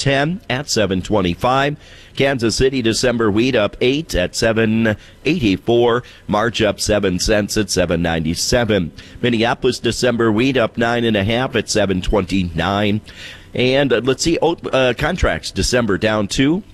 10 at 725. Kansas City December wheat up 8 at 784. March up 7 cents at 797. Minneapolis December wheat up 9.5 at 729. And let's see, contracts December down 2